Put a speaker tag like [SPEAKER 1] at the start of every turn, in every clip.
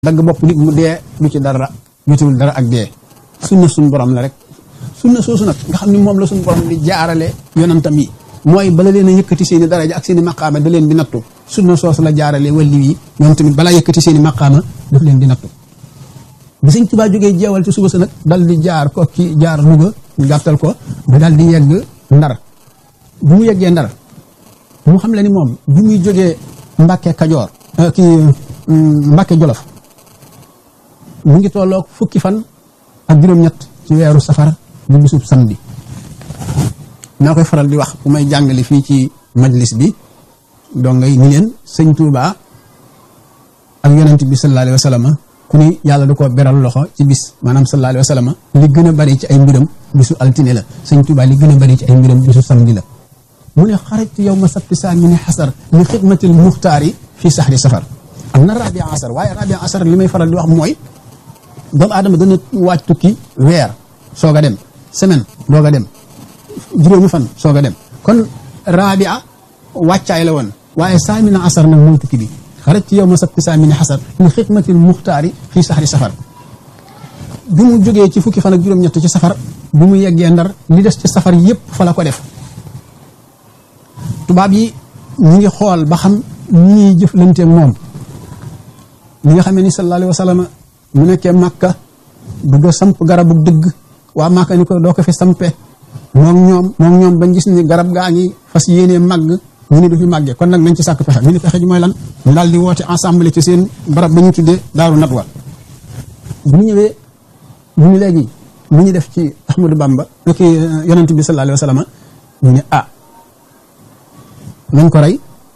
[SPEAKER 1] dagg bopp nit mu dee lu ci dara jotewul dara ak dee sunna suñ borom la rek sunna soosu nag nga xam ne moom la suñ borom di jaarale yonantam yi mooy bala leen a yëkkati seen i daraja ak seen i maqaama da leen di nattu sunna soosu la jaarale wàlli yi ñoom tamit balaa yëkkati seen i maqaama daf leen di nattu bi Sëñ Tuubaa jógee jeewal ci suba sa nag dal di jaar ko ci jaar Louga ñu gàttal ko ba dal di yegg Ndar bu mu yeggee Ndar mu xam le ni moom bi muy jógee Mbàkke Kajoor Mbàkke Jolof mu ngi tolloog fukki fan ak juróom-ñett ci weeru safar di bisub samedi naa koy faral di wax bu may jàngale fii ci majlis bi donc ngay ni leen Sëñ Tuubaa ak yonent bi sallallahu alayhi wa sallam ku ni yàlla da koo beral loxo ci bis maanaam sallallahu alayhi wa sallam li gën a bari ci ay mbiram bisu altine la Sëñ Tuubaa li gën a bari ci ay mbiram bisu samedi la mu ne xarajtu yow ma sabti saa mi ne xasar li xidmatil muxtaari fii saxri safar am na rabia asar waaye rabia asar li may faral di wax mooy doomu aadama dana waaj tukki weer soog a dem semaine doog a dem juróomi fan soog a dem kon rabia wàccaay la woon waaye saamina asar nag mooy tukki bi xarajtu yow ma sabti saamina asar li xidmatil muxtaari fii saxri safar bi mu jógee ci fukki fan ak juróom-ñett ci safar bi mu yeggee Ndar li des ci safar yépp fa la ko def tubaab yi ñu ngi xool ba xam ñuy jëflanteeg moom li nga xamee ni sallallahu alayhi wa sallam mu nekkee Màkka bëgg a samp garabu dëgg waa Màkka ni ko doo ko fi sampe moom ñoom bañ gis ni garab gaa ngi fas yéenee màgg ñu ne du fi màggee kon nag nañ ci sàkk pexe ñu ne pexe ji mooy lan ñu daal di woote ensemble ci seen barab ba ñu tuddee Daaru Nadwa bu ñu ñëwee ñu ni léegi mu ñu def ci Ahmadou Bamba ki yonent bi sallallahu alayhi wa sallam ñu ne nañ ko rey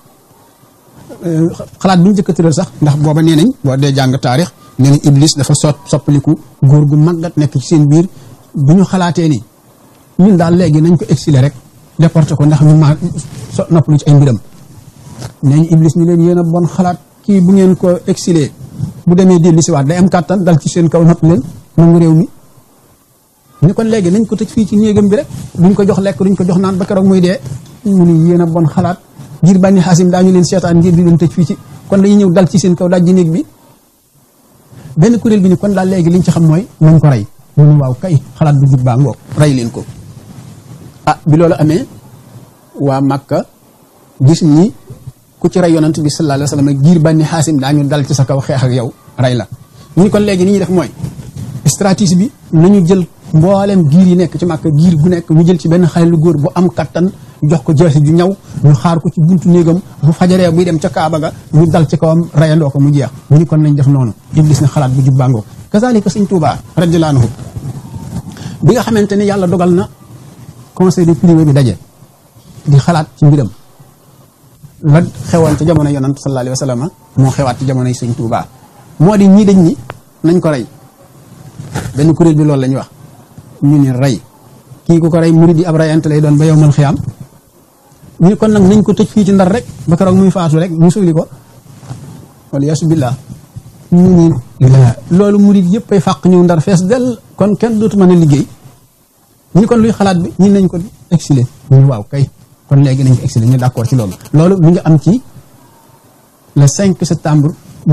[SPEAKER 1] xalaat bi ñu jëkk a tëral sax ndax booba nee nañ boo dee jàng taarix nee nañ Iblis dafa soppaliku góor gu màggat nekk ci seen biir bu ñu xalaatee ni ñun daal léegi nañ ko exiler rek déporté ko ndax ñu ma noppalu ci ay mbiram nee ñu Iblis ñu leen yéen a bon xalaat kii bu ngeen ko exiler bu demee dellu si waat day am kàttan dal ci seen kaw nopp leen nangu réew mi ñu kon léegi nañ ko tëj fii ci néegam bi rek duñ ko jox lekk duñ ko jox naan ba keroog muy dee mu ni yéen a bon xalaat ngir Bani Haasim daañu leen seetaan ngir di leen tëj fii ci kon dañuy ñëw dal ci seen kaw daaj ji néeg bi benn kuréel bi ni kon daal léegi liñ ci xam mooy nañ ko rey mu ne waaw kay xalaat bu jub baa ngoog rey leen ko bi loolu amee waa Makka gis ni ku ci rey yonant bi sallallahu alayhi wa sallam ngir Bani Haasim daañu dal ci sa kaw xeex ak yow rey la ñu ni kon léegi ni ñuy def mooy stratégie bi nañu jël mboolem giir yi nekk ci Makka giir gu nekk ñu jël ci benn xale lu góor bu am kattan jox ko jaasi ju ñaw ñu xaar ko ci buntu néegam bu fajaree buy dem ca Kaaba ga ñu dal ci kawam rayandoo ko mu jeex ñu ni kon nañ def noonu Iblis na xalaat bu jub bàngoo kazalika Sëñ Tuubaa radiyallaahu anhu bi nga xamante ni yàlla dogal na conseil de privé bi daje di xalaat ci mbiram la xewoon ci jamono yonant sallallaahu alayhi wa sallam moo xewaat ci jamonoy Sëñ Tuubaa moo di ñii dañ ni nañ ko rey benn kuréel bi loolu la ñuy wax ñu ni rey kii ku ko rey murid yi ab rayante lay doon ba yowmal xiyaam ñu ne kon nag nañ ko tëj fii ci Ndar rek ba keroog muy faatu rek ñu suuli ko wala yaasu billah ñu ni loolu murid yëpp ay fàq ñëw Ndar fees del kon kenn dootu mën a liggéey ñu kon luy xalaat bi ñi nañ ko exilé ñu waaw kay kon léegi nañ ko exilé ñu d'accord ci loolu mi ngi am ci le 5 septembre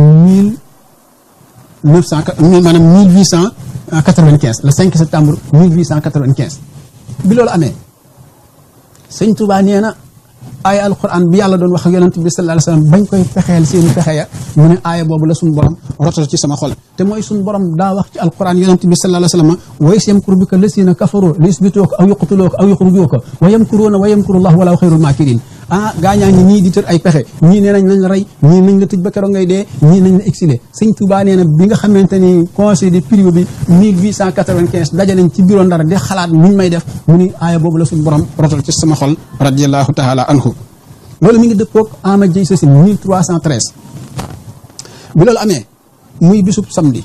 [SPEAKER 1] 1895 le 5 septembre 1895 bi loolu amee Sëñ Tuubaa nee na aaya alquran bi yàlla doon wax ak yonent bi sallallahu alayhi wasallam bañ koy fexeel seeni pexe ya mu ne aaya boobu la suñu borom rotal ci sama xol te mooy suñu borom daa wax ci alquran yonent bi sallallahu alayhi wasallam wa yamkuru bika lasina kafaru li yusbituuka aw yuqtuluuka aw yuxrijuuka wa yamkuruuna wa yamkuru llahu wallahu xayrul maakirin gaañaa ngi ñii di tër ay pexe ñii nee nañ la rey ñii nañ la tëj ba keroog ngay dee ñii nañ la exilé Sëñ Tuubaa nee na bi nga xamante ni conseil de privé bi 1895 daje nañ ci bureau Ndar di xalaat nuñ may def mu ni aaya boobu la suñu borom rotal ci sama xol radiyallahu taala anhu loolu mi ngi dëppoog ama jëy sa sin 1313 bi loolu amee muy bisub samedi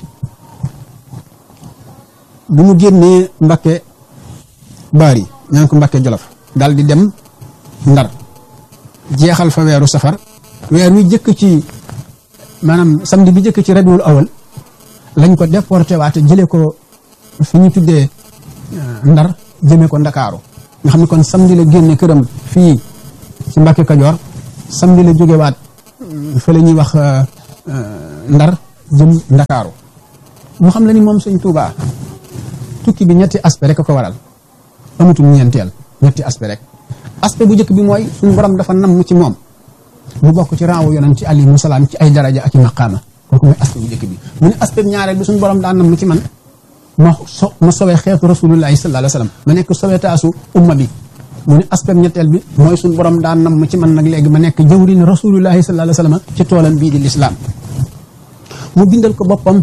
[SPEAKER 1] bu mu génnee Mbàkke Baari ñaa ngi ko Mbàkke Jolof daal di dem Ndar jeexal fa weeru safar weer wi jëkk ci maanaam samedi bi jëkk ci Rabiul Awal lañ ko déporté waate jëlee ko fi ñu tuddee Ndar jëmee ko Ndakaaru nga xam ne kon samedi la génne këram fii ci Mbàkke Kajoor samedi la jógewaat fa la ñuy wax Ndar jëm Ndakaaru mu xam la ni moom sëñ Touba tukki bi ñetti aspect rek a ko waral amatul ñeenteel ñetti aspect rek aspect bu njëkk bi mooy suñu borom dafa namm ci moom mu bokk ci raawu yonent ci alayhi salaam ci ay daraja ak i maqaama kooku mooy aspect bu njëkk bi mu ne aspect ñaareel bi suñu borom daa namm ci man ma sowee xeetu rasulullahi sallallahu alayhi wa sallam ma nekk sowee taasu umma bi mu ne aspect ñetteel bi mooy suñu borom daa namm ci man nag léegi ma nekk jawrin rasulullahi sallallahu alayhi wa sallam ci toolam bii di lislaam mu bindal ko boppam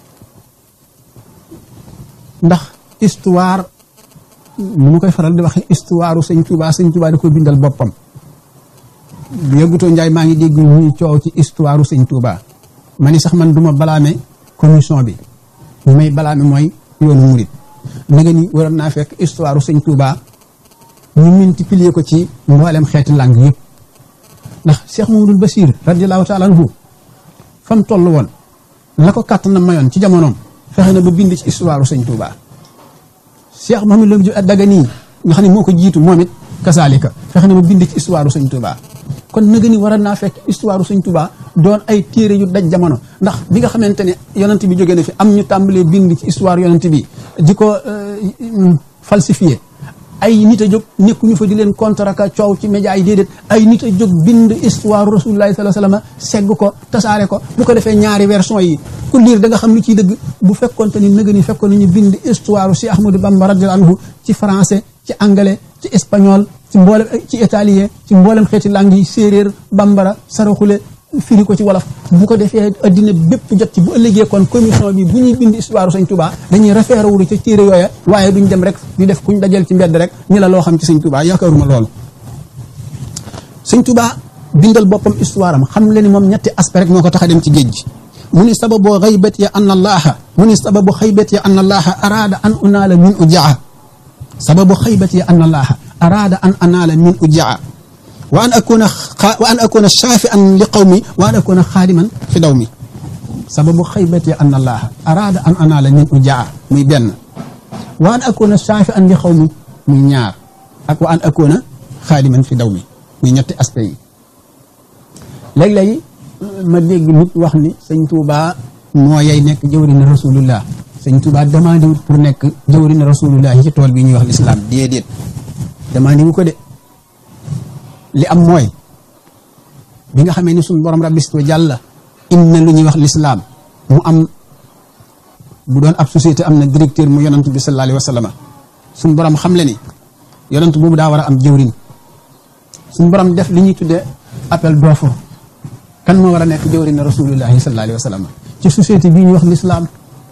[SPEAKER 1] ndax histoire lu mu koy faral di wax histoire u sëñ Touba da ko bindal boppam bu yëggutoo Njaay maa ngi dégg ñuy coow ci histoire u sëñ Touba ma ni sax man duma balaame commission bi ñu may balaame mooy yoonu murit na nga ni waroon naa fekk histoire u sëñ Touba ñu multiplier ko ci mboolem xeeti langue yëpp ndax Cheikh Mamadou Bachir radiyallahu taala anhu fa mu toll woon la ko kàttan na mayoon ci jamonoom fexe na ba bind ci histoire u sëñ Touba Cheikh Mamadou Dagana nga xam ne moo ko jiitu moom it kasaalika fexe na ba bind ci histoire u sëñ Touba kon nag ni war naa fekk histoire u sëñ Touba doon ay téere yu daj jamono ndax bi nga xamante ne yonent bi jógee na fi am ñu tàmbalee bind ci histoire yonent bi di ko falsifié ay nit a jóg nekkuñu fa di leen contre ka coow ci média yi déedéet ay nit a jóg bind histoire rasulullahi sallallahu alayhi wasallam segg ko tasaare ko bu ko defee ñaari version yi ku liir da nga xam lu ciy dëgg bu fekkonte ni nëga ni fekkoon nañu bind histoire si Ahmadou Bamba radiyallahu anhu ci français ci anglais ci espagnol ci mboolem ci italien ci mboolem xeeti langue yi séeréer bambara saraxule firi ko ci wolof bu ko defee addina bépp jot ci bu ëllëgee kon commission bi bu ñuy bind histoire sëñ Touba dañuy référé wu ca téere yooya waaye duñ dem rek di def kuñ dajal ci mbedd rek ñu la loo xam ci sëñ Touba yaakaaruma loolu sëñ Touba bindal boppam histoire am xam le ni moom ñetti aspect rek moo ko tax a dem ci géej gi mu ni sababu xaybati an allaha mu ni sababu xaybati an allaha araada an unaala min ujaa sababu xaybati an allaha araada an anaala min ujaa wa an akuna shafi'an li qawmi wa an akuna xaadiman fi dawmi sababu xaybati an allaha araada an anaala min ujaa muy benn wa an akuna shafi'an li qawmi muy ñaar ak wa an akuna xaadiman fi dawmi muy ñetti aspect yi léeg-léegi ma dégg nit wax ni sëñ Touba moo yay nekk jawriñ rasulullah sëñ Touba demandé wut pour nekk jawriñ rasulullah ci tool bi ñuy wax l'islam déedéet demandé wu ko de li am mooy bi nga xamee ni suñu borom rabbi wa jàlla im na lu ñuy wax l'islam mu am bu doon ab société am na directeur mu yonant bi sallallahu alayhi wa sallam suñu borom xam le ni yonant boobu daa war a am jawriñ suñu borom def li ñuy tuddee appel d'offre kan moo war a nekk jawriñ rasulullahi sallallahu alayhi wa sallam ci société bii ñuy wax l'islam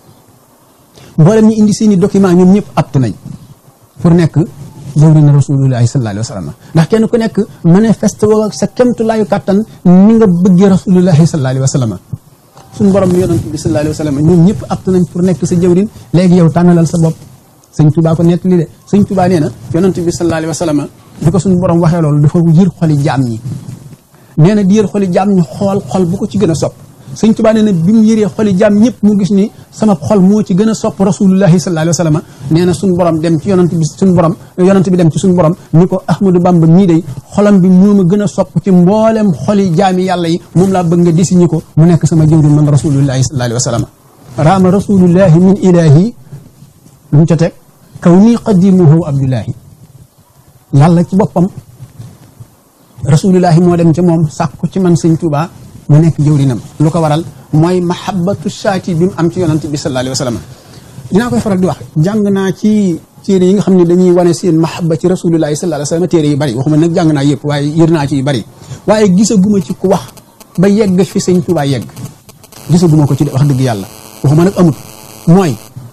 [SPEAKER 1] mboolem ñu indi seeni document ñoom ñëpp apte nañ pour nekk jawriñ rasulullahi sallallahu alayhi wa sallam ndax kenn ku nekk manifeste woo ak sa kemtulaayu kàttan ni nga bëggee rasulullahi sallallahu alayhi wa sallam suñu borom yonent bi sallallahu alayhi wa sallam ñoom ñëpp apte nañ pour nekk sa jawriñ léegi yow tànnalal sa bopp sëñ Touba ko nettali de sëñ Touba nee na yonent bi sallallahu alayhi wa sallam di ko suñu borom waxee loolu dafa yër xoli jaam ñi nee na di yër xoli jaam ñi xool xol bu ko ci gën a sopp sëñ Touba nee na bi mu yëree xoli jaam ñëpp mu gis ni sama xol moo ci gën a sopp rasulullahi sallallahu alayhi wa sallam nee na suñu borom dem ci yonent bi suñu borom yonent bi dem ci suñu borom ni ko Ahmadou Bamba mii day xolam bi moo ma gën a sopp ci mboolem xoli jaami yàlla yi moom laa bëgg nga désigné ko mu nekk sama jëwriñ man rasulullahi sallallahu alayhi wa sallam raama rasulullahi min ilahi lu mu ca teg kaw nii qadimuhu abdullahi yàlla ci boppam rasulullahi moo dem ca moom sàkku ci man sëñ Touba mu nekk jëwrinam lu ko waral mooy mahabbatu saati bi mu am ci yonant bi sallallahu alayhi wa sallam dinaa koy faral di wax jàng naa ci téere yi nga xam ne dañuy wane seen mahabba ci rasulullahi sallallahu alayhi wa sallam téere yu bari waxuma nag jàng naa yëpp waaye yër naa ci yu bari waaye gisaguma ci ku wax ba yegg fi sëñ Touba yegg gisaguma ko ci wax dëgg yàlla waxuma nag amut mooy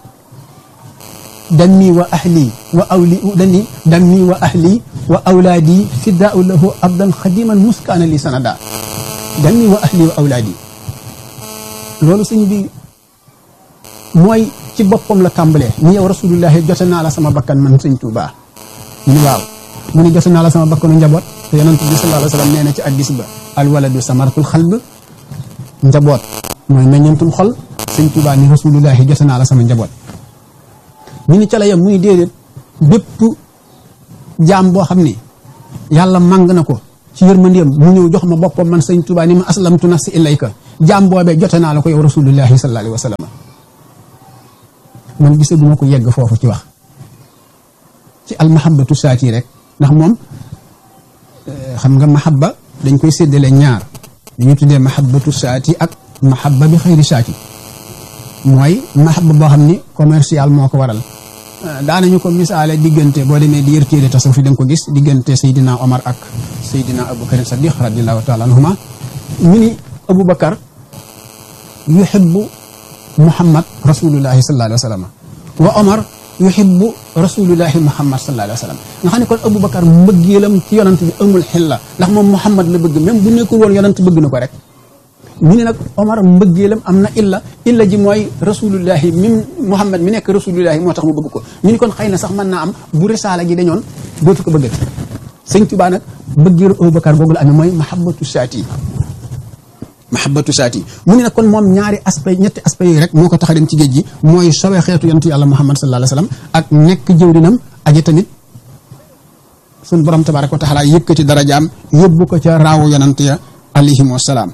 [SPEAKER 1] dammi wa ahli wa awli dani dammi wa ahli wa awlaadi fiddaau lahu abdan xadiman muskaana li sanada dammi wa ahli wa awlaadi loolu sëñ bi mooy ci boppam la tàmbalee ni yow rasulullahi jote naa la sama bakkan man sëñ Touba mu ni waaw mu ni jote naa la sama bakkanu njaboot te yonent bi sallallahu alayhi wa sallam nee na ci addis ba alwaladu samaratul xalb njaboot mooy meññantum xol sëñ Touba ni rasulullahi jote naa la sama njaboot ñu ni ca la yam muy déedéet bépp jaam boo xam ni yàlla màng na ko ci yërmandeem mu ñëw jox ma boppam man sëñ Touba ni ma aslamtu nafsi ilayka jaam boobee jote naa la ko yow rasulullahi sallallahu alayhi wa sallam. man gisaguma ko yegg foofu ci wax ci almahabatu saati rek ndax moom xam nga mahabba dañ koy séddale ñaar dañu tuddee mahabatu saati ak mahabba bi xëyri saati mooy mahabba boo xam ni commercial moo ko waral. daanañu ko misaale diggante boo demee di yër téere tasawuf fi da nga ko gis diggante Seydina Omar ak Seydina Aboubacar Sadiq radiallahu taala anhuma ñu ni Aboubacar yuhibbu Muhammad rasulullahi sallallahu alayhi wa sallam wa Omar yuhibbu rasulullahi Muhammad sallallahu alayhi wa sallam nga xam ne kon Aboubacar mbëggeelam ci yonant bi amul xilla ndax moom Muhammad la bëgg même bu nekkul woon yonant bëgg na ko rek. ñu ne nag Omar mbëggeelam am na illa ji mooy rasulullahi mim Muhammad mi nekk rasulullahi moo tax mu bëgg ko ñu ni kon xëy na sax mën naa am bu risaala gi dañoon dootu ko bëggati. sëñ Tuubaa nag bëggeelu Aboubacar googu la amee mooy mahabbatu saati mu ne nag kon moom ñaari aspect ñetti aspect yi rek moo ko tax a dem ci géej gi mooy sowe xeetu yonent yàlla Muhammad sallallahu alayhi wa sallam ak nekk jëwrinam aji tamit suñ borom tabaaraka wa taala yëkkati darajaam yóbbu ko ca raawu yonent ya alayhim wasalaam.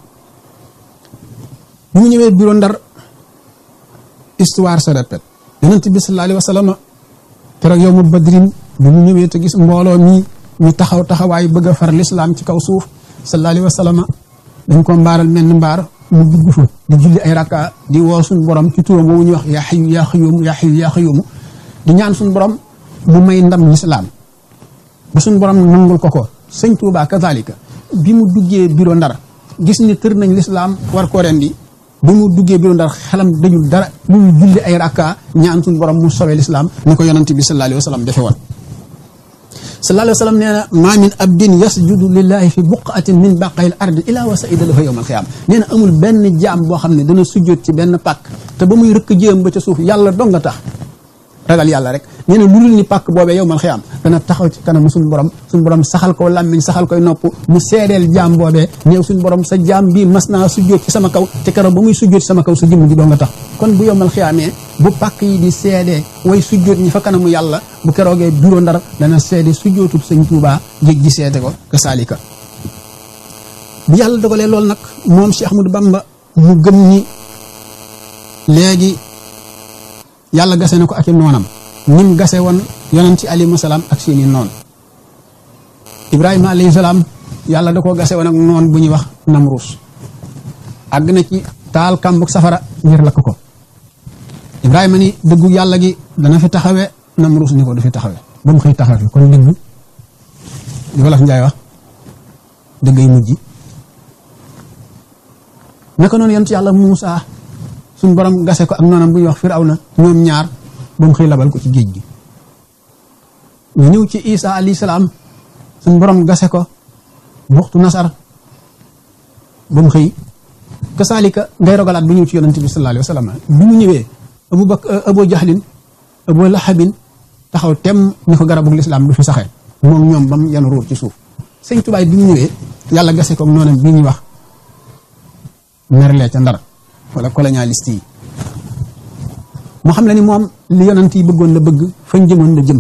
[SPEAKER 1] bi mu ñëwee bureau Ndar histoire se répète yonent bi sallallahu alayhi wa sallam keroog yow mu badrin bi mu ñëwee te gis mbooloo mi ñu taxawaay bëgg a far lislaam ci kaw suuf sallallahu alayhi wa sallam dañ ko mbaaral menn mbaar mu dugg fa di julli ay rakka di woo suñu borom ci turam boobu ñuy wax yaa xayu yaa xayuumu yaa xayu yaa xayuumu di ñaan suñu borom mu may ndam lislaam ba suñu borom nangul ko sëñ Tuubaa kazalika bi mu duggee bureau Ndar gis ni tër nañ lislaam war ko rendi bi mu duggee bureau Ndar xelam dañul dara lu ñu julli ay rakka ñaan suñu borom mu sowee lislaam ni ko yonent bi sallallahu alayhi wa sallam defe woon. sallallahu alayhi wa sallam nee na maa min abdin yasjudu lillahi fi buqatin min baqayil ardi ila wa saida lahu yawmal qiyaama nee na amul benn jaam boo xam ne dana sujjoot ci benn pàkk te ba muy rëkk jéem ba ca suuf yàlla dong nga tax ragal yàlla rek nee na lu dul ni pàkk boobee yawmal qiyaama dana taxaw ci kanam suñu borom saxal ko làmmiñ saxal koy nopp mu seedeel jaam boobee néew suñu borom sa jaam bii mas naa sujjoot ci sama kaw te keroog ba muy sujjoot ci sama kaw sa jëmm ji dong nga tax kon bu yawmal qiyaamee bu pàkk yi di seedee way sujjoot ñi fa kanamu yàlla bu keroogee bureau Ndar dana seede sujjootub sëñ Tuubaa géej gi seede ko ka saalika bi yàlla dogalee loolu nag moom Cheikh Ahmadou Bamba mu gëm ni léegi yàlla gase na ko ak i noonam nim gase woon yonent ci alayhi salaam ak seeni noon Ibrahima alayhi salaam yàlla da koo gase woon ak noon bu ñuy wax Namruus àgg na ci taal kàmbug safara ngir lakk ko Ibrahima ni dëggu yàlla gi dana fi taxawee Namruus ni ko du fi taxawee ba mu xëy taxaw fi kon dëgg li wolof Njaay wax dëggay mujj naka noonu yonent yàlla Muusaa suñ borom gase ko ak noonam bu ñuy wax Firawna ñoom ñaar ba mu xëy labal ko ci géej gi ñu ñëw ci Isa alayhi salaam suñ borom gase ko buxtu nasar ba mu xëy kasaalika ngay rogalaat bu ñëw ci yonent bi sallallahu alayhi wa sallam bi mu ñëwee Abu Jahlin Abu Lahabin taxaw tem ni ko garabu lislaam du fi saxee moom ñoom ba mu yan ruur ci suuf sëñ Tuubaa bi mu ñëwee yàlla gase ko ak noonam bi ñuy wax merlee ca Ndar wala colonialiste yi mu xam ne ni moom li yonent yi bëggoon la bëgg fañ jëmoon la jëm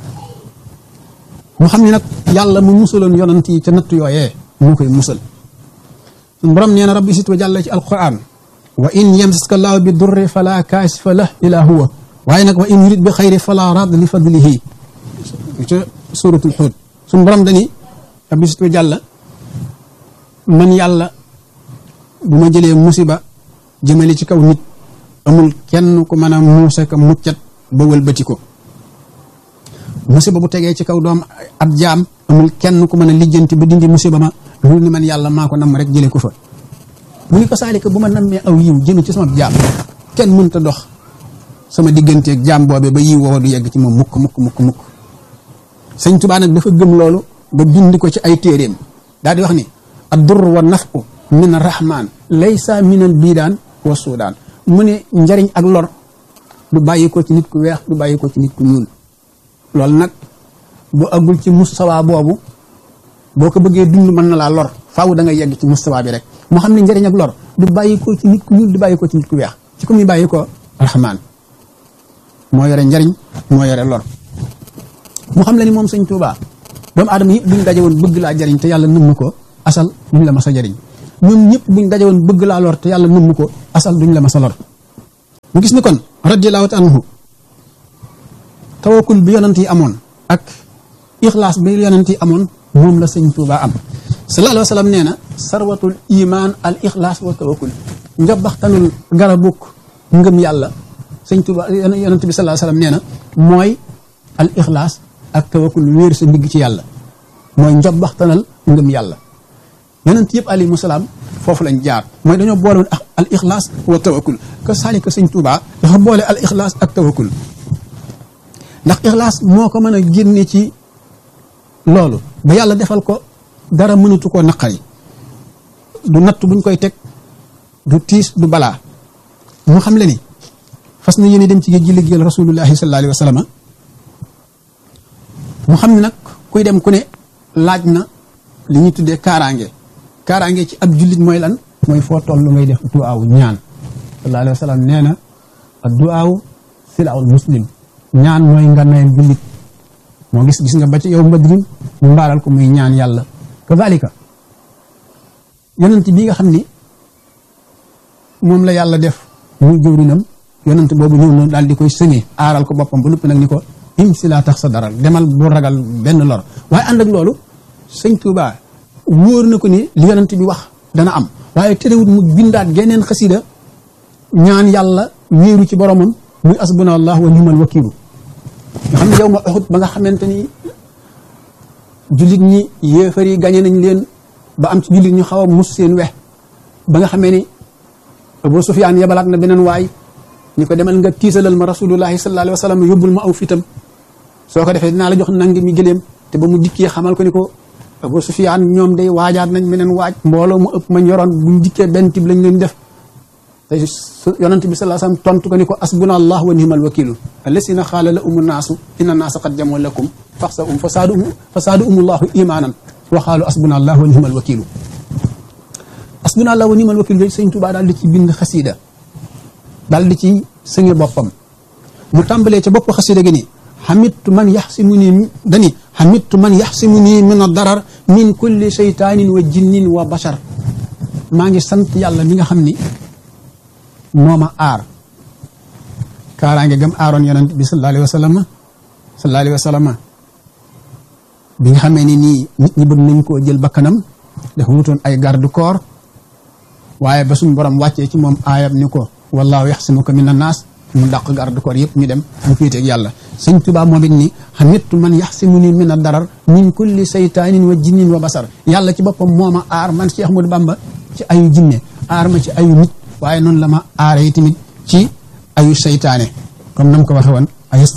[SPEAKER 1] mu xam ne nag yàlla mu musaloon yonent yi ca natt yooyee moo koy musal suñu borom nee na rabbi sit wa jàlla ci alquran wa in yamsaska llaahu bi durri fala kaashifa lahu illa huwa waaye nag wa in yurid bi xayri fala radd li fadlihi ca suratul Huud suñu borom dani rabbi sit wa jàlla man yàlla bu ma jëlee musiba jëmale ci kaw nit amul kenn ku mën a muuse ka muccat ba wëlbati ko musiba bu tegee ci kaw doom ab jaam amul kenn ku mën a lijjanti ba dindi musiba ma lu ni man yàlla maa ko nam rek jëlee ko fa mu ni ko saalika bu ma nammee aw yiw jëme ci sama jaam kenn mënta dox sama digganteeg jaam boobee ba yiw woo du yegg ci moom mukk sëñ Tuubaa nag dafa gëm loolu ba bind ko ci ay téeréem daal di wax ni ad-durr wa naf'u min ar-rahman laysa min al-bidaan wa suudaan mu ne njariñ ak lor du bàyyi ko ci nit ku weex du bàyyi ko ci nit ku ñuul loolu nag bu agul ci mustawa boobu boo ko bëggee dund mën na laa lor faaw da nga yegg ci mustawa bi rek moo xam ne njariñ ak lor du bàyyi ko ci nit ku ñuul du bàyyi ko ci nit ku weex ci ko muy bàyyi ko rahmaan moo yore njariñ moo yore lor mu xam le ni moom sëñ Tuubaa doomu aadama yëpp buñ daje woon bëgg laa jariñ te yàlla nëmm ko asal duñ la mas a jariñ ñoom ñëpp buñ daje woon bëgg laa lor te yàlla nëmm ko asal duñ la ma sa lor mu gis ni kon radiyallahu anhu tawakkul bi yonent yi amoon ak ixlaas bi yonent yi amoon moom la sëñ Tuubaa am sallallahu alayhi wa sallam nee na sarwatul iman al ixlaas wa tawakkul njobaxtanul garabuk ngëm yàlla sëñ Tuubaa yonent bi sallallahu alayhi wa sallam nee na mooy al ixlaas ak tawakkul wéer sa ndigg ci yàlla mooy njobaxtanal ngëm yàlla yonent yëpp alayhimu salaam foofu lañ jaar mooy dañoo boole woon al ixlaas wa tawakkul que saalika sëñ Tuubaa dafa boole al ixlaas ak tawakkul ndax ixlaas moo ko mën a génne ci loolu ba yàlla defal ko dara mënatu koo naqari du natt buñ koy teg du tiis du balaa mu xam le ni fas na yéene dem ci géej gi liggéeyal rasulullahi sallallahu alayhi wa sallam mu xam ne nag kuy dem ku ne laaj na li ñuy tuddee kaaraange ci ab jullit mooy lan mooy foo toll ngay def duwaawu ñaan sallallahu alayhi wa sallam nee na ad duwaawu silaawul muslim ñaan mooy ngànnaayam jullit moo gis nga ba ci yow Badrin mu mbaaral ko muy ñaan yàlla kazalika yonent bi nga xam ni moom la yàlla def muy jëwrinam yonent boobu ñëw na daal di koy sëñee aaral ko boppam ba noppi nag ni ko im si laa tax sa daral demal bu ragal benn lor waaye ànd ak loolu sëñ Tuubaa wóor na ko ni li yonent bi wax dana am waaye terewut mu bindaat geneen xasida ñaan yàlla wéeru ci boromam muy asbuna allah wa ni'mal wakiilu nga xam ne yow ma Uhud ba nga xamante ni jullit ñi yéefar yi gañe nañ leen ba am ci jullit ñu xaw a mus seen wex ba nga xamee ni Abu Sufyaan yebalaat na beneen waay ñu ko demal nga tiisalal ma rasulullahi sallallahu alayhi wa sallam yóbbul ma aw fitam soo ko defee dinaa la jox nangi mi gëléem te ba mu dikkee xamal ko ni ko Abu Sufyaan ñoom day waajaat nañ meneen waaj mbooloo mu ëpp ma ñoroon buñ dikkee benn tib lañ leen def te yonent bi sallallahu alayhi wa sallam tontu ko ni ko asbuna allah wa ni'mal wakiilu allasina xaala la umu naasu inna naasa qad jamoo lakum faxsa fasaadu umullahu imaanan wa xaalu asbuna allah wa ni'mal wakiilu asbuna allah wa ni'mal wakiilu yooyu sëñ Tuubaa daal di ci bind xasiida daal di ci sënge boppam mu tàmbalee ca bopp xasiida gi ni xamittu man yaxsimuni min ad-darar min kulli shaytaanin wa jinnin wa bashar maa ngi sant yàlla mi nga xam ni moo ma aar kaaraange gam aaroon yonent bi sallallahu alayhi wa sallam bi nga xamee ni nii nit ñi bëgg nañ koo jël bakkanam dafa wutoon ay garde corps waaye ba suñu borom wàccee ci moom aayab ni ko wallaahu yaxsimuka mina naas mu dàq garde corps yëpp ñu dem mu féeteeg yàlla sëñ Tuubaa moom it ni xamittu man yaxsimuni min ad-darar min kulli saytaanin wa jinnin wa basar yàlla ci boppam moo ma aar man Cheikh Ahmadou Bamba ci ayu jinne aar ma ci ayu nit waaye noonu la ma aare yi tamit ci ayu seytaane comme nam ko waxe woon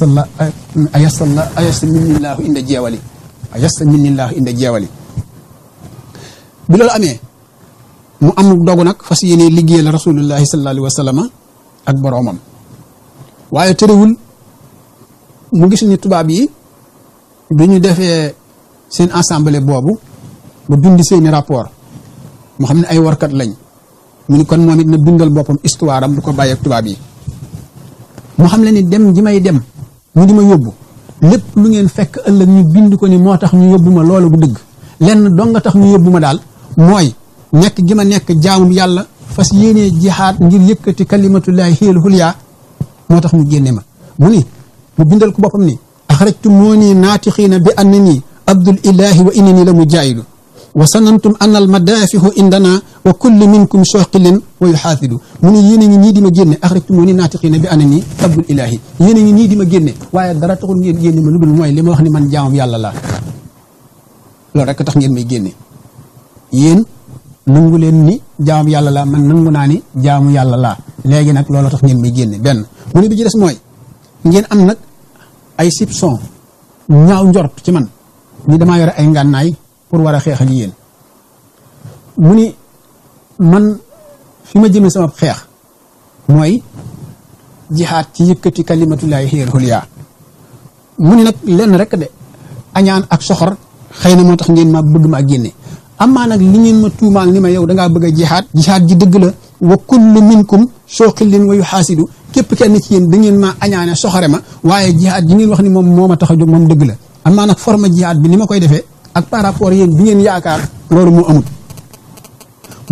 [SPEAKER 1] ayasta minnillaahu inda jeewali bi loolu amee mu am dogu nag fas yéene liggéeyal rasulullahi sallallahu alayhi wa sallam ak boroomam waaye tërëwul mu gis ni tubaab yi bi ñu defee seen assemblée boobu ba bind seeni rapport mu xam ne ay warkat lañ mu ni kon moom it na bindal boppam histoire am du ko bàyyi ak tubaab yi mu xam le ni dem ji may dem ñu di ma yóbbu lépp lu ngeen fekk ëllëg ñu bind ko ni moo tax ñu yóbbu ma loolu bu dëgg lenn dong nga tax ñu yóbbu ma daal mooy nekk gi ma nekk jaamu yàlla fas yéenee jihaad ngir yëkkati kalimatullahi hiyal hulya moo tax mu génne ma mu bindal ko boppam ni axrajtumuuni naatixiina bi annani abdul ilahi wa innani la mujaahidu wa sanantum anna al madaafihu indana wa kullu minkum soqilin wa yuxaasidu mu ni yéen a ngi nii di ma génne axrajtumuuni naatixiina bi annani abdul ilahi yéen a ngi nii di ma génne waaye dara taxul ngeen génne ma lu dul mooy li ma wax ni man jaamam yàlla laa loolu rek tax ngeen may génne yéen nangu leen ni jaamu yàlla laa man nangu naa ni jaamu yàlla laa léegi nag loolu tax ngeen may génne benn mu ne bi ci des mooy ngeen am nag ay soupçon ñaaw njort ci man ni damaa yore ay ngànnaay pour war a xeex ak yéen mu ni man fi ma jëmee sama xeex mooy jihaad ci yëkkati kalimatullahi hiyal hulya mu ni nag lenn rek de añaan ak soxor xëy na moo tax ngeen ma bëgg ma génne amaa nag li ngeen ma tuumaal ni ma yow dangaa bëgg a jihaad ji dëgg la wa kullu minkum soqilin wa yuxaasidu képp kenn ci yéen da ngeen maa añaane soxore ma waaye jihaad ji ngeen wax ni moom moo ma tax a jóg moom dëgg la amaa nag forme jihaad bi ni ma koy defee ak par rapport yéen bi ngeen yaakaar loolu moo amut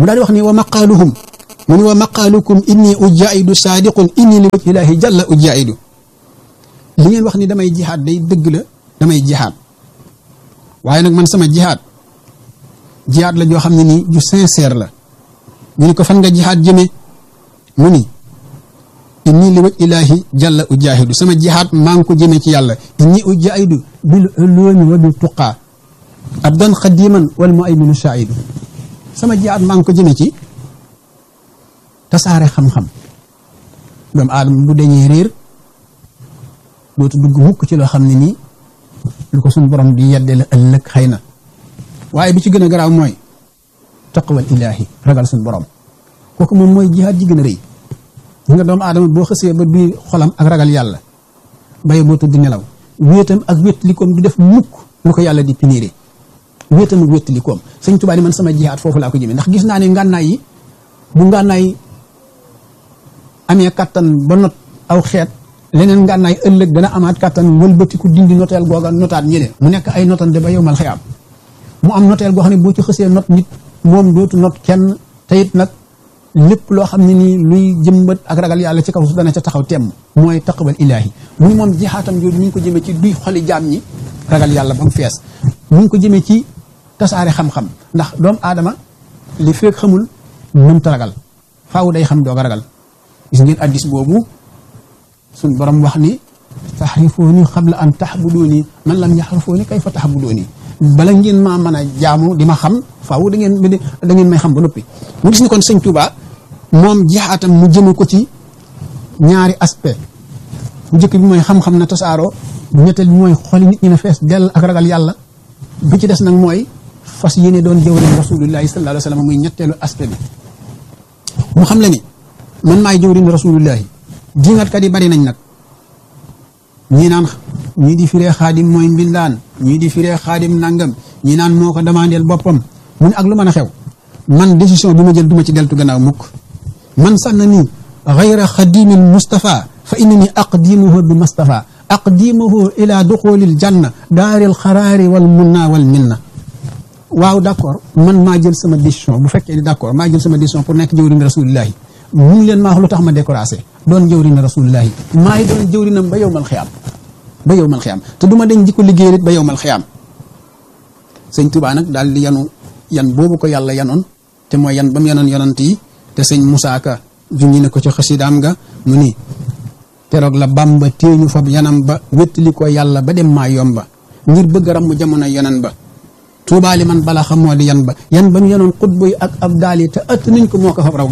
[SPEAKER 1] mu daal di wax ni wa maqaaluhum mu ni wa maqaalukum inni ujaidu saadiqun inni li wajhi ilaahi jalla ujaidu li ngeen wax ni damay jihaad day dëgg la damay jihaad waaye nag man sama jihaad la joo xam ne nii ju sincère la ñu ni ko fan nga jihaad jëmee mu ni inni li wajhi ilaahi jalla ujaahidu sama jihaad maa ngi ko jëmee ci yàlla inni ujaahidu bil ulumi wa bil tuqaa abdan xadiman wal muayminu shaahidu sama jihaad maa ngi ko jëmee ci tasaare xam-xam doomu aadama bu dañee réer dootu dugg mukk ci loo xam ne nii lu ko suñu borom di yedde la ëllëg xëy na waaye bi ci gën a garaaw mooy taqwal ilaahi ragal suñu borom kooku moom mooy jihaad ji gën a rëy nga doomu aadama boo xësee ba biir xolam ak ragal yàlla baye boo tëdd nelaw wéetam ak wéttalikoom du def mukk lu ko yàlla di piniré wéetam ak wéttalikoom sëñ Tuubaa ni man sama jihaad foofu laa ko jëmee ndax gis naa ne ngànnaay yi bu ngànnaay amee kattan ba not aw xeet leneen ngànnaay ëllëg dana amaat kattan wëlbatiku dindi noteel googa notaat ñële mu nekk ay notante ba yowmal xiyaam mu am noteel goo xam ne boo ci xësee not nit moom dootu not kenn te it nag lépp loo xam ne nii luy jëmbat ak ragal yàlla ci kaw su dana ca taxaw temm mooy taqwal ilaahi mu ni moom jihaatam jooju mi ngi ko jëmee ci duy xoli jaam ñi ragal yàlla ba mu fees mu ngi ko jëmee ci tasaare xam-xam ndax doomu aadama li fekk xamul mënta ragal faaw day xam doog a ragal gis ngeen addis boobu suñ borom wax ni taxrifuuni xabla an taxbuduuni man lam yaxrifuuni kayfa taxbuduuni bala ngeen maa mën a jaamu di ma xam faaw da ngeen may xam ba noppi mu gis ni kon sëñ Touba moom jihaatam mu jëme ko ci ñaari aspect bu njëkk bi mooy xam-xam na tasaaroo bu ñetteel bi mooy xoli nit ñi na fees dell ak ragal yàlla bi ci des nag mooy fas yéene doon jëwriñ rasulullahi sallallahu alayhi wa sallam muy ñetteelu aspect bi mu xam le ni man maay jëwriñ rasulullahi diingatkat yi bari nañ nag ñii naan ñii di firee xaadim mooy mbindaan ñii di firee xaadim nangam ñii naan moo ko demandeel boppam mu ne ak lu mën a xew man décision bi ma jël duma ci deltu gannaaw mukk man sànna nii gayra xadimil Mustafa fa innani aqdimuhu bi Mustafa aqdimuhu ila duxulil janna daaril xaraari wal munna wal minna waaw d'accord man maa jël sama décision bu fekkee ni d'accord maa jël sama décision pour nekk jëwriñ rasulullahi mu ngi leen maa wax lu tax ma découragé doon jëwriñ rasulullahi maay doon jëwriñam ba yowmal xiyaam te du ma dañ di ko liggéey it ba yowmal xiyaam sëñ Tuubaa nag daal di yan boobu ko yàlla yanoon te mooy yan ba mu yanoon yonant yi te sëñ Musaa Ka junñi ne ko ci xasidaam nga mu ni teroog la Bàmba téeñu fab yanam ba wéttali ko yàlla ba dem maa yomba ngir bëgg ram mu jamono yonan ba Tuubaa li man bala xam moo di yan ba mu yanoon xutba yi ak ab daal yi te ëtt nañ ko moo ko fab raw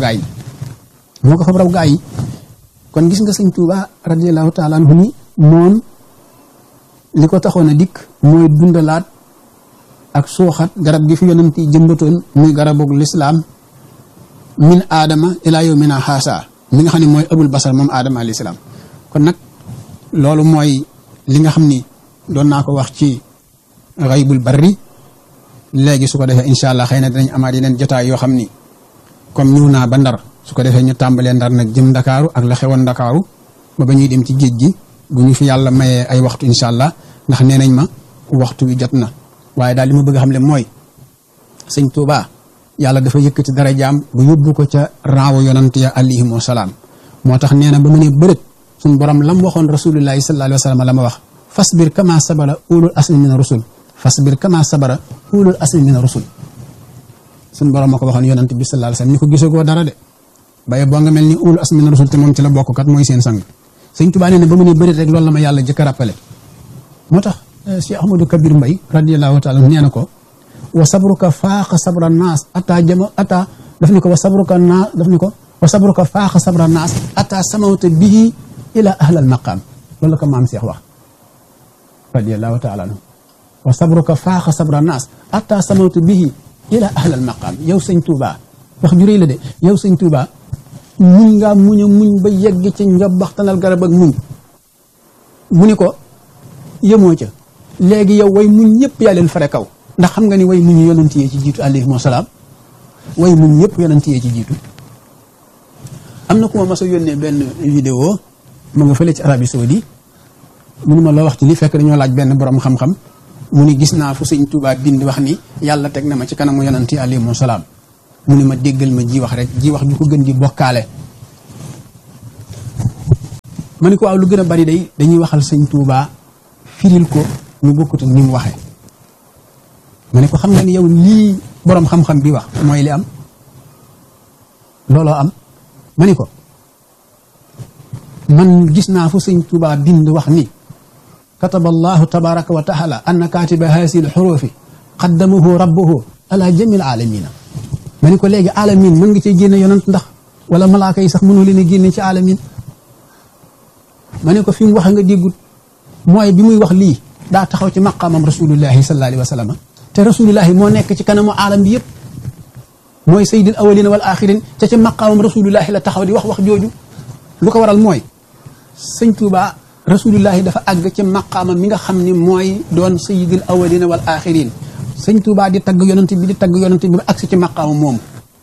[SPEAKER 1] gaa yi kon gis nga sëñ Tuubaa radiyallahu taala anhu ni moom li ko taxoon a dikk mooy dundalaat ak suuxat garab gi fi yonent yi jëmbatoon muy garabug lislaam min aadama ilaa yawmina haasa mi nga xam ne mooy abul basar moom aadama alayhi salaam kon nag loolu mooy li nga xam ni doon naa ko wax ci Ghaybul Barri léegi su ko defee incha allah xëy na dinañ amaat yeneen jotaay yoo xam ni comme ñëw naa ba Ndar su ko defee ñu tàmbalee Ndar nag jëm Ndakaaru ak la xewoon Ndakaaru ba ñuy dem ci géej gi bu ñu fi yàlla mayee ay waxtu incha allah ndax nee nañ ma waxtu wi jot na waaye daal li ma bëgg a xam le mooy sëñ Touba yàlla dafa yëkkati dara jaam bu yóbbu ko ca raawu yonant ya alayhimu salaam moo tax nee na ba mu ne bërët suñ borom lam waxoon rasulullahi sallallahu alayhi wa sallam la ma wax fasbir kama sabara ulul asmi mina rusul fasbir kama sabara ulul asmi mina rusul suñ borom ma ko waxoon yonant bi sallallahu alayhi wa sallam ni ko gisagoo dara de baye boo nga mel ni ulul asmi mina rusul te moom ci la bokk kat mooy seen sang sëñ Touba nee na ba mu ne bërët rek loolu la ma yàlla jëkk a rappelé moo tax Cheikh Ahmadou Kabir Mbaye radiyallahu taala nee na ko wa sabruka faaxa sabra naas ata daf ni ko wa sabruka faaxa sabra naas ata samawta bihi ila ahlal maqaam loolu la ko maam Cheikh wax radiyallahu taala anhu wa sabruka faaxa sabra naas ata samawta bihi ila ahlal maqaam yow sëñ Touba wax ju rëy la de yow sëñ Touba muñ ngaa muñ a muñ ba yegg ci njabbaxtanal garab ak muñ mu ni ko yemoo ca léegi yow way muñ ñëpp yaa leen fare kaw ndax xam nga ni way muñ yonent yee ci jiitu alayhimu salaam way muñ ñëpp yonent yee ci jiitu am na ku ma mas a yónnee benn vidéo ma nga fële ci Arabie Saoudi munu ma loo wax ci li fekk dañoo laaj benn borom xam-xam mu ni gis naa fu sëñ Tuubaa bind wax ni yàlla teg na ma ci kanamu yonent yi alayhimu salaam mu ne ma déggal ma ji wax rek ji wax ju ko gën di bokkaale. ma ne ko waaw lu gën a bari day dañuy waxal sëñ Tuubaa firil ko ñu bokkut ni mu waxee. ma ne ko xam nga ni yow lii boroom xam-xam bi wax mooy li am looloo am. ma ni ko man gis naa fu sëñ Tuubaa bind wax ni kataba allahu tabaraka wa taala anna katiba hasil xurufi qaddamahu rabbuhu ala jamil alamina. ma ni ko léegi alamin mën nga cee génne yonant ndax wala malaaka yi sax mënoo leen a génne ci alamin. ma ne ko fi mu wax nga déggut mooy bi muy wax lii daa taxaw ci maqaamam rasulullahi sallallahu alayhi wa sallam te rasulullahi moo nekk ci kanamu alam bi yëpp mooy sayyidil awwalina wal axirin te ci maqaamam rasulullahi la taxaw di wax jooju. lu ko waral mooy sëñ Tuubaa rasulullahi dafa àgg ci maqaamam mi nga xam ni mooy doon sayyidil awwalina wal axirin. sëñ Tuubaa di tagg yonent bi ba agsi ci maqaamam moomu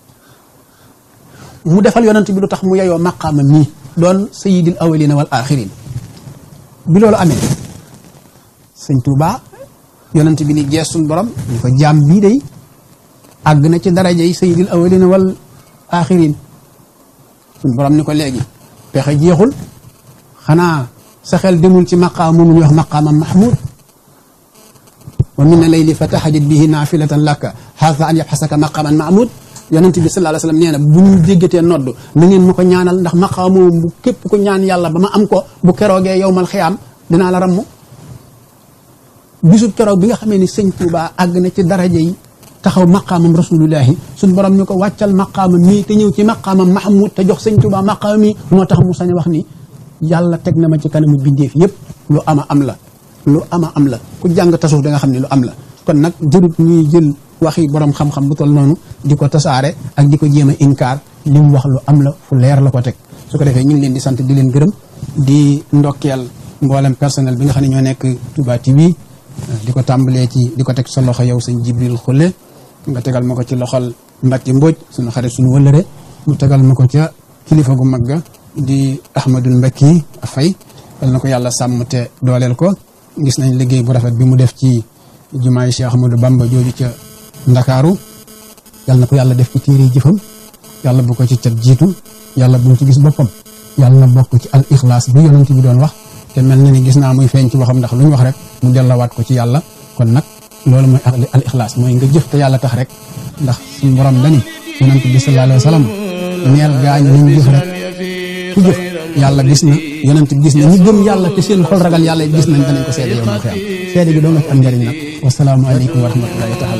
[SPEAKER 1] mu defal yonent bi lu tax mu yeyoo maqaamam mii doon sayyidil awwalina wal axirin. bi loolu amee sëñ Tuubaa yonent bi ni gees suñ borom ñu ko jaam bii day àgg na ci daraja yi sayyidil awwalina wal axirin. suñ borom ni ko léegi pexe jeexul xanaa sa xel demul ci maqaam moomu ñuy wax maqaamam mahmud wa min al-layli fatahajjat bihi naafilatan laka hatta an yabxasaka maqaman mahmud. yonent bi sallallahu alayhi wa sallam nee na bu ñu déggatee nodd na ngeen ma ko ñaanal ndax maqaam moomu bu képp ko ñaan yàlla ba ma am ko bu keroogee yowmal xiyaam dinaa la ramm. bisub keroog bi nga xamee ni sëñ Tuubaa àgg na ci daraja yi taxaw maqaamam rasulullahi suñ borom ñu ko wàccal maqaamam mii te ñëw ci maqaamam mahmud te jox sëñ Tuubaa maqaamam mii moo tax mu sañ wax ni yàlla teg na ma ci kanamu bindeef yëpp lu ama am la. lu ama am la ku jàng tasawuf da nga xam ne lu am la. kon nag jërut ñuy jël waxi borom xam-xam bu tol noonu di ko tasaare ak di ko jéem a inkaar li mu wax lu am la fu leer la ko teg. su ko defee ñu ngi leen di sant di leen gërëm di ndokkeel mboolem personnel bi nga xam ne ñoo nekk Touba TV di ko tàmbalee ci di ko teg sa loxo yow sëñ Jibril Xulle nga tegal ma ko ci loxol Mbacke Mbodj suñu xarit suñu wëllëre mu tegal ma ko ca kilifa gu mag ga di Ahmadul Mbakki Fay yal na ko yàlla sàmm te dooleel ko. gis nañ liggéey bu rafet bi mu def ci jumaay Cheikh Ahmadou Bamba jooju ca Ndakaaru yal na ko yàlla def ci téere jëfam yàlla bu ko ci cat jiitu yàlla bu mu ci gis boppam yàlla na bokk ci al ixlaas bi yonent bi doon wax te mel na ni gis naa muy feeñ ci waxam ndax lu ñu wax rek mu dellawaat ko ci yàlla. kon nag loolu mooy al ixlaas mooy nga jëf te yàlla tax rek ndax suñu borom dani yonent bi sallallahu alayhi wa sallam neel gaañu nañ jëf rek ku jëf yàlla gis na yonent bi gis na ñi gëm yàlla te seen xol ragal yàlla gis nañ danañ ko seede yow ma xiyam seede gi doo nga ci am njëriñ nag wasalaamu aleykum wa rahmatullahi taala